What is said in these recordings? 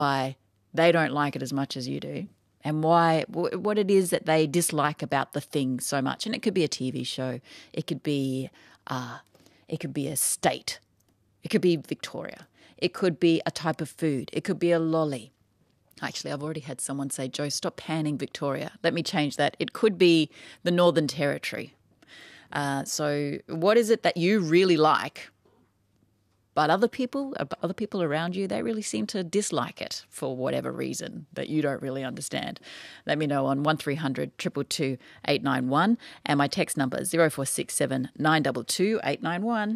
by they don't like it as much as you do, and why, what it is that they dislike about the thing so much. And it could be a TV show, it could be a state, it could be Victoria, it could be a type of food, it could be a lolly. Actually, I've already had someone say, Joe, stop panning Victoria. Let me change that. It could be the Northern Territory. So what is it that you really like, but other people around you, they really seem to dislike it for whatever reason that you don't really understand? Let me know on 1300 222 891, and my text number is 0467 922 891.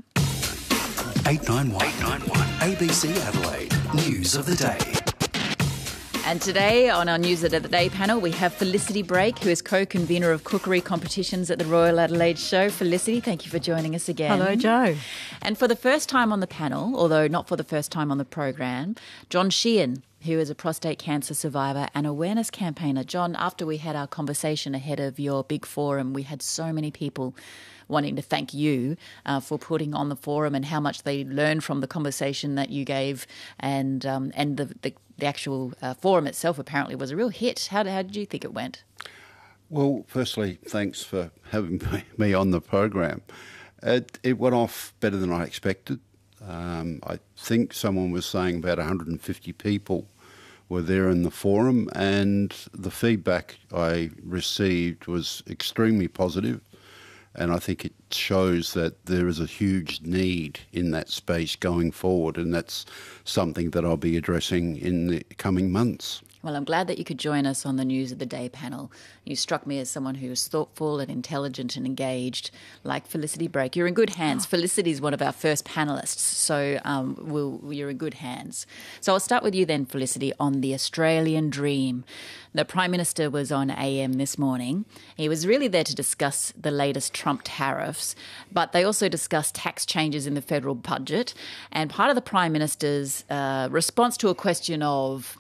891 ABC Adelaide News of the Day. And today on our News of the Day panel, we have Felicity Brake, who is co-convener of cookery competitions at the Royal Adelaide Show. Felicity, thank you for joining us again. Hello, Joe. And for the first time on the panel, although not for the first time on the program, John Sheehan, who is a prostate cancer survivor and awareness campaigner. John, after we had our conversation ahead of your big forum, we had so many people wanting to thank you for putting on the forum and how much they learned from the conversation that you gave, and the actual forum itself apparently was a real hit. How did you think it went? Well, firstly, thanks for having me on the program. It went off better than I expected. I think someone was saying about 150 people were there in the forum, and the feedback I received was extremely positive. And I think it shows that there is a huge need in that space going forward, and that's something that I'll be addressing in the coming months. Well, I'm glad that you could join us on the News of the Day panel. You struck me as someone who is thoughtful and intelligent and engaged, like Felicity Brake. You're in good hands. Felicity is one of our first panellists, so you're in good hands. So I'll start with you then, Felicity, on the Australian dream. The Prime Minister was on AM this morning. He was really there to discuss the latest Trump tariffs, but they also discussed tax changes in the federal budget. And part of the Prime Minister's response to a question of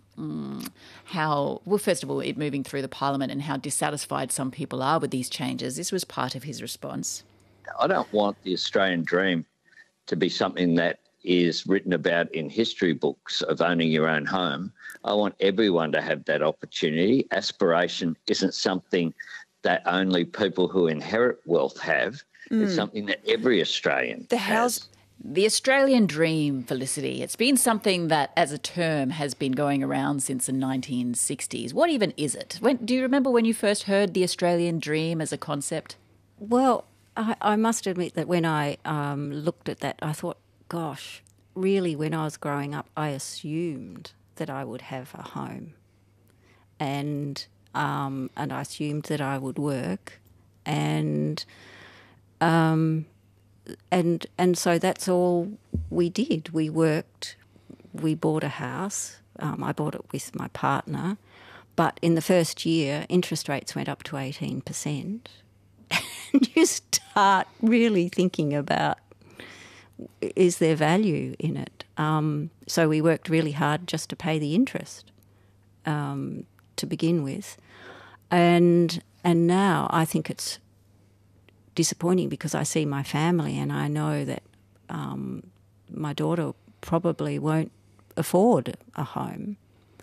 first of all, it moving through the Parliament and how dissatisfied some people are with these changes. This was part of his response. I don't want the Australian dream to be something that is written about in history books of owning your own home. I want everyone to have that opportunity. Aspiration isn't something that only people who inherit wealth have. It's something that every Australian has. The Australian dream, Felicity, it's been something that as a term has been going around since the 1960s. What even is it? Do you remember when you first heard the Australian dream as a concept? Well, I must admit that when I looked at that, I thought, gosh, really when I was growing up, I assumed that I would have a home, and I assumed that I would work, and so that's all we did. We worked, we bought a house. I bought it with my partner, but in the first year, interest rates went up to 18%, and you start really thinking about, is there value in it? So we worked really hard just to pay the interest to begin with, and now I think it's disappointing because I see my family and I know that my daughter probably won't afford a home.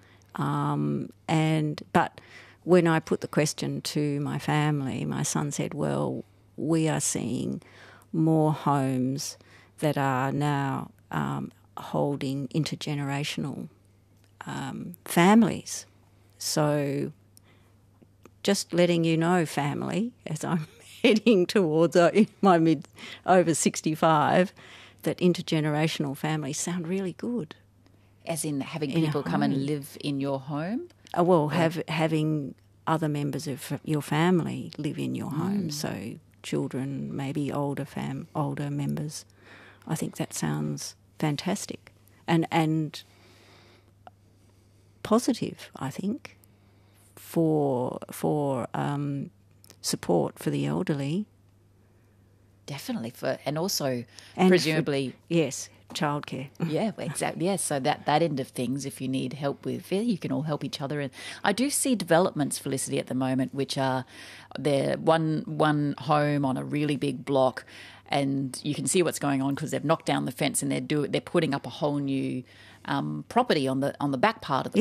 But when I put the question to my family, my son said, well, we are seeing more homes that are now holding intergenerational families. So just letting you know, family, as I'm heading towards my over 65, that intergenerational families sound really good. As in having people come and live in your home? Having other members of your family live in your home, so children, maybe older members. I think that sounds fantastic and positive, I think, for support for the elderly. Definitely, and also presumably... yes, childcare. Yeah, exactly. Yes, so that end of things, if you need help with it, you can all help each other. And I do see developments, Felicity, at the moment, which are they're one home on a really big block, and you can see what's going on because they've knocked down the fence and they're putting up a whole new property on the back part of the